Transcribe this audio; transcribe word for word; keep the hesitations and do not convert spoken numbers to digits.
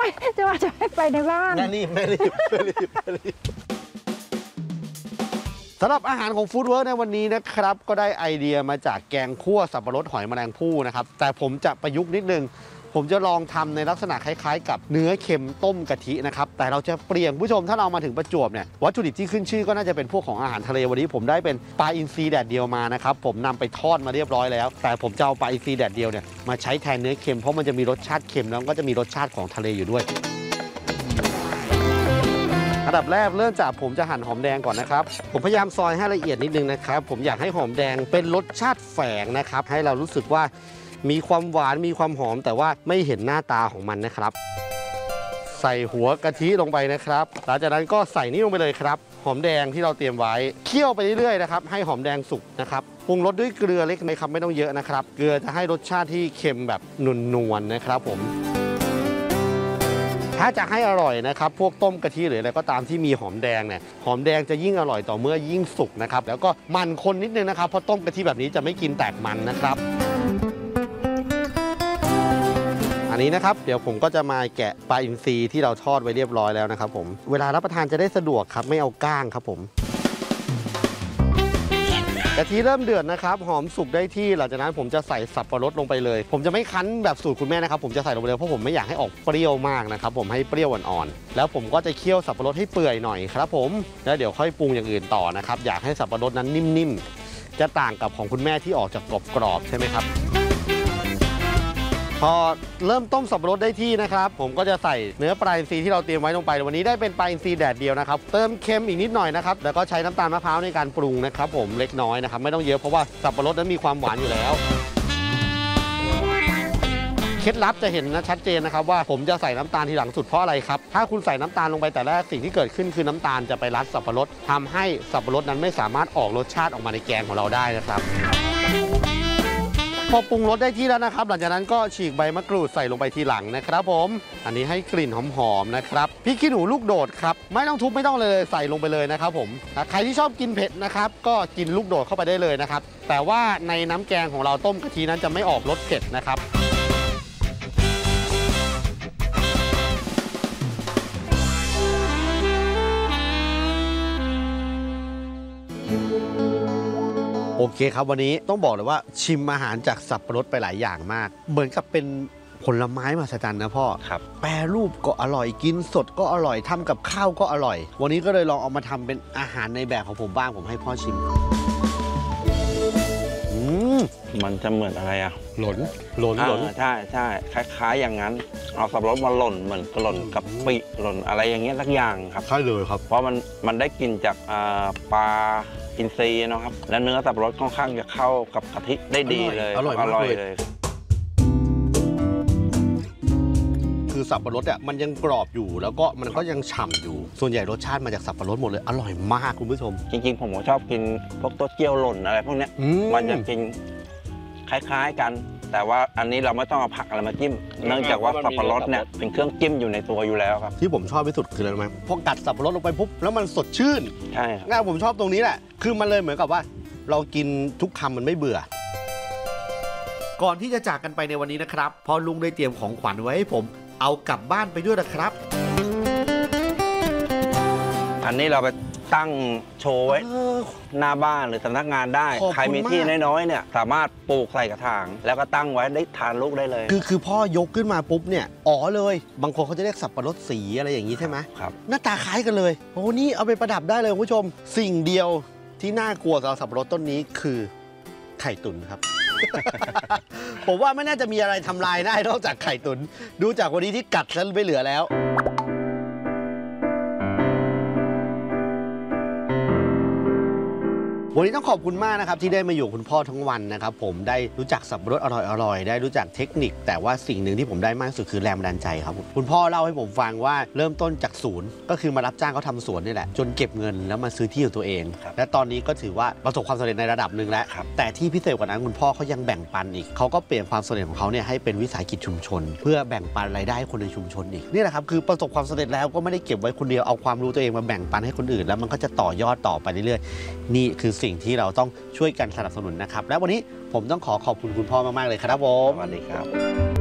ไม่จะว่าจะให้ไปในบ้านแม่รีบแม่รีบแม่รีบแม่รีบสำหรับอาหารของฟู้ดเวิร์กในวันนี้นะครับก็ได้ไอเดียมาจากแกงคั่วสับปะรดหอยแมลงภู่นะครับแต่ผมจะประยุกต์นิดนึงผมจะลองทำในลักษณะคล้ายๆกับเนื้อเค็มต้มกะทินะครับแต่เราจะเปลี่ยนผู้ชมถ้าเรามาถึงประจวบเนี่ยวัตถุดิบที่ขึ้นชื่อก็น่าจะเป็นพวกของอาหารทะเลวันนี้ผมได้เป็นปลาอินทรีแดดเดียวมานะครับผมนำไปทอดมาเรียบร้อยแล้วแต่ผมจะเอาปลาอินทรีแดดเดียวเนี่ยมาใช้แทนเนื้อเค็มเพราะมันจะมีรสชาติเค็มแล้วก็จะมีรสชาติของทะเลอยู่ด้วยอันดับแรกเริ่มจากผมจะหั่นหอมแดงก่อนนะครับผมพยายามซอยให้ละเอียดนิดนึงนะครับผมอยากให้หอมแดงเป็นรสชาติแฝงนะครับให้เรารู้สึกว่ามีความหวานมีความหอมแต่ว่าไม่เห็นหน้าตาของมันนะครับใส่หัวกะทิลงไปนะครับหลังจากนั้นก็ใส่นี่ลงไปเลยครับหอมแดงที่เราเตรียมไว้เคี่ยวไปเรื่อยๆนะครับให้หอมแดงสุกนะครับปรุงรสด้วยเกลือเล็กน้อยครับไม่ต้องเยอะนะครับเกลือจะให้รสชาติที่เค็มแบบนวลๆนะครับผมถ้าจะให้อร่อยนะครับพวกต้มกะทิหรืออะไรก็ตามที่มีหอมแดงเนี่ยหอมแดงจะยิ่งอร่อยต่อเมื่อยิ่งสุกนะครับแล้วก็มันคนนิดนึงนะครับเพราะต้มกะทิแบบนี้จะไม่กินแตกมันนะครับอันนี้นะครับเดี๋ยวผมก็จะมาแกะปลาอินทรีที่เราทอดไว้เรียบร้อยแล้วนะครับผมเวลารับประทานจะได้สะดวกครับไม่เอาก้างครับผมกะทิเริ่มเดือดนะครับหอมสุกได้ที่หลังจากนั้นผมจะใส่สับปะรดลงไปเลยผมจะไม่คั้นแบบสูตรคุณแม่นะครับผมจะใส่ลงไปเลยเพราะผมไม่อยากให้ออกเปรี้ยวมากนะครับผมให้เปรี้ยวอ่อนๆแล้วผมก็จะเคี่ยวสับปะรดให้เปื่อยหน่อยครับผมแล้วเดี๋ยวค่อยปรุงอย่างอื่นต่อนะครับอยากให้สับปะรดนั้นนิ่มๆจะต่างกับของคุณแม่ที่ออกจากกรอบๆใช่ไหมครับพอเริ่มต้มสับปะรดได้ที่นะครับผมก็จะใส่เนื้อปลาอินทรีที่เราเตรียมไว้ลงไปวันนี้ได้เป็นปลาอินทรีแดดเดียวนะครับเติมเค็มอีกนิดหน่อยนะครับแล้วก็ใช้น้ำตาลมะพร้าวในการปรุงนะครับผมเล็กน้อยนะครับไม่ต้องเยอะเพราะว่าสับปะรดนั้นมีความหวานอยู่แล้วเคล็ดลับจะเห็นนะชัดเจนนะครับว่าผมจะใส่น้ำตาลทีหลังสุดเพราะอะไรครับถ้าคุณใส่น้ำตาลลงไปแต่แรกสิ่งที่เกิดขึ้นคือน้ำตาลจะไปรัดสับปะรดทำให้สับปะรดนั้นไม่สามารถออกรสชาติออกมาในแกงของเราได้นะครับพอปรุงรสได้ที่แล้วนะครับหลังจากนั้นก็ฉีกใบมะกรูดใส่ลงไปทีหลังนะครับผมอันนี้ให้กลิ่นหอมๆนะครับพริกขี้หนูลูกโดดครับไม่ต้องทุบไม่ต้องเลยใส่ลงไปเลยนะครับผมใครที่ชอบกินเผ็ดนะครับก็กินลูกโดดเข้าไปได้เลยนะครับแต่ว่าในน้ำแกงของเราต้มกะทินั้นจะไม่ออกรสเผ็ดนะครับโอเคครับวันนี้ต้องบอกเลยว่าชิมอาหารจากสับปะรดไปหลายอย่างมากเหมือนกับเป็นผลไม้มหัศจรรย์นะพ่อครับแปรรูปก็อร่อยกินสดก็อร่อยทำกับข้าวก็อร่อยวันนี้ก็เลยลองเอามาทำเป็นอาหารในแบบของผมบ้างผมให้พ่อชิมอืมมันจะเหมือนอะไรอะหล่นหล่นหล่นใช่ใช่คล้ายๆอย่างนั้นเอาสับปะรดมาหล่นเหมือนหล่นกับปิหล่นอะไรอย่างเงี้ยสักอย่างครับใช่เลยครับเพราะมันมันได้กินจากปลาอินทรีย์นะครับและเนื้อสับปะรดค่อนข้างจะเข้ากับกะทิได้ดีเลยอร่อยมากเลยคือสับปะรดอ่ะมันยังกรอบอยู่แล้วก็มันก็ยังฉ่ำอยู่ส่วนใหญ่รสชาติมาจากสับปะรดหมดเลยอร่อยมากคุณผู้ชมจริงๆผมก็ชอบกินพวกตัวเจียวหล่นอะไรพวกนี้มันจะกินคล้ายๆกันแต่ว่าอันนี้เราไม่ต้องเอาผักอะไรมาจิ้มเนื่องจากว่าสับปะรดเนี่ยเป็นเครื่องจิ้มอยู่ในตัวอยู่แล้วครับที่ผมชอบที่สุดคืออะไรรู้ไหมพอกัดสับปะรดลงไปปุ๊บแล้วมันสดชื่นใช่ครับง่ายผมชอบตรงนี้แหละคือมันเลยเหมือนกับว่าเรากินทุกคำมันไม่เบื่อก่อนที่จะจากกันไปในวันนี้นะครับพอลุงได้เตรียมของขวัญไว้ให้ผมเอากลับบ้านไปด้วยนะครับอันนี้เราไปตั้งโชว์ไว้หน้าบ้านหรือสำนักงานได้ใครมีที่น้อยๆเนี่ยสามารถปลูกใส่กระถางแล้วก็ตั้งไว้ได้ทานลูกได้เลยคือคือพ่อยกขึ้นมาปุ๊บเนี่ยอ๋อเลยบางคนเขาจะเรียกสับปะรดสีอะไรอย่างนี้ใช่ไหมครับหน้าตาคล้ายกันเลยโอ้นี่เอาไปประดับได้เลยคุณผู้ชมสิ่งเดียวที่น่ากลัวสำหรับสับปะรดต้นนี้คือไข่ตุ๋นครับ ผมว่าไม่น่าจะมีอะไรทำลายได้นอกจากไข่ตุ๋นดูจากวันนี้ที่กัดแล้วไม่เหลือแล้ววันนี้ต้องขอบคุณมากนะครับที่ได้มาอยู่คุณพ่อทั้งวันนะครับผมได้รู้จักสับปะรดอร่อยๆได้รู้จักเทคนิคแต่ว่าสิ่งหนึ่งที่ผมได้มากที่สุดคือแรงบันดาลใจครับคุณพ่อเล่าให้ผมฟังว่าเริ่มต้นจากศูนย์ก็คือมารับจ้างเขาทำสวนนี่แหละจนเก็บเงินแล้วมาซื้อที่ของตัวเองและตอนนี้ก็ถือว่าประสบความสำเร็จในระดับหนึ่งแล้วแต่ที่พิเศษกว่านั้นคุณพ่อเขายังแบ่งปันอีกเขาก็เปลี่ยนความสำเร็จของเขาเนี่ยให้เป็นวิสาหกิจชุมชนเพื่อแบ่งปันรายได้ให้คนในชุมชนอีกนี่แหละครับคือประสบความสำเร็จแล้วก็ไม่ได้เก็บไว้คนเดียวเอาความรู้ตัวเองมาแบ่งปันให้คนอื่นแล้วมันก็จะต่อยอดต่อไปเรื่อยๆนี่คือสิ่งที่เราต้องช่วยกันสนับสนุนนะครับและวันนี้ผมต้องขอขอบคุณคุณพ่อมากๆเลยครับผมสวัสดีครับ